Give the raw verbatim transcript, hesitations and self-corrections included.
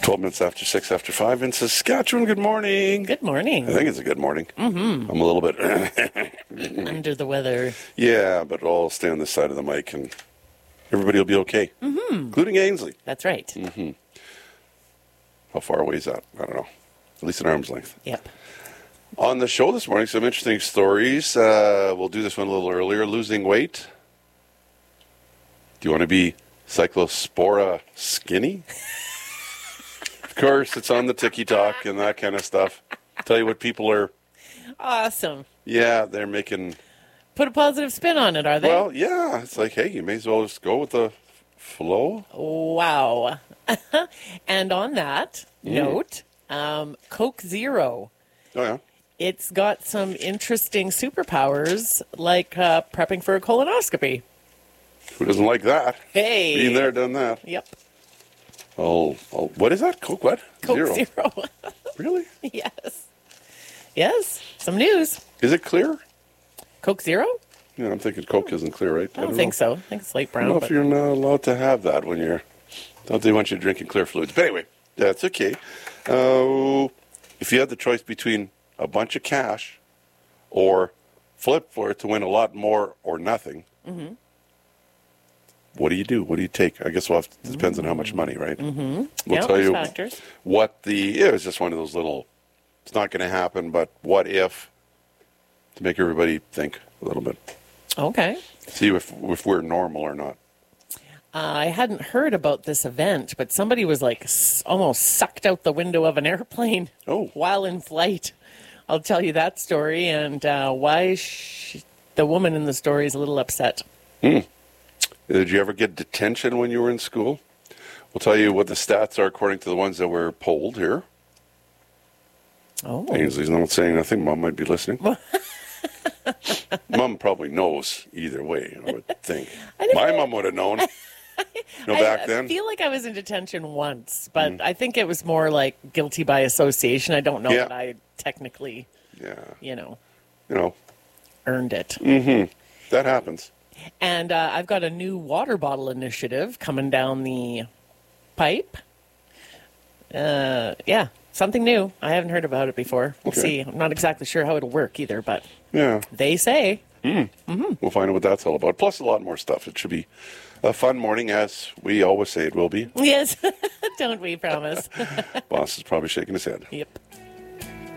twelve minutes after six after five in Saskatchewan. Good morning. Good morning. I think it's a good morning. Mm-hmm. I'm a little bit under the weather. Yeah, but I'll stay on this side of the mic and everybody will be okay, mm-hmm. including Ainsley. That's right. Mm-hmm. How far away is that? I don't know. At least an arm's length. Yep. On the show this morning, some interesting stories. Uh, we'll do this one a little earlier. Losing weight. Do you want to be Cyclospora skinny? Of course, it's on the TikTok and that kind of stuff. Tell you what people are... Awesome. Yeah, they're making... Put a positive spin on it, are they? Well, yeah. It's like, hey, you may as well just go with the flow. Wow. And on that mm. note, um, Coke Zero. Oh, yeah. It's got some interesting superpowers, like uh, prepping for a colonoscopy. Who doesn't like that? Hey. Been there, done that. Yep. Oh, oh what is that? Coke what? Coke Zero. Zero. Really? Yes. Yes. Some news. Is it clear? Coke Zero? Yeah, I'm thinking Coke isn't clear, right? I don't, I don't think know. so. I think it's light brown. I don't know but... if you're not allowed to have that when you're... Don't they want you drinking clear fluids? But anyway, that's okay. Uh, if you had the choice between a bunch of cash or flip for it to win a lot more or nothing, mm-hmm. what do you do? What do you take? I guess we'll have to, it depends on how much money, right? Mm-hmm. We'll yeah, tell you factors. what the... Yeah, it was just one of those little... It's not going to happen, but what if... To make everybody think a little bit. Okay. See if if we're normal or not. Uh, I hadn't heard about this event, but somebody was like s- almost sucked out the window of an airplane oh. while in flight. I'll tell you that story and uh, why she, the woman in the story is a little upset. Hmm. Did you ever get detention when you were in school? We'll tell you what the stats are according to the ones that were polled here. Oh. Ainsley's not saying nothing. Mom might be listening. Mom probably knows either way, I would think. I My mom would have known. No, back I, then? I feel like I was in detention once, but mm. I think it was more like guilty by association. I don't know yeah. that I technically, yeah. you know, you know, earned it. Mm-hmm. That happens. And uh, I've got a new water bottle initiative coming down the pipe. Uh, yeah. Something new. I haven't heard about it before. We'll okay. see. I'm not exactly sure how it'll work either, but yeah. they say. Mm. Mm-hmm. We'll find out what that's all about. Plus a lot more stuff. It should be a fun morning, as we always say it will be. Yes. Don't we promise? Boss is probably shaking his head. Yep.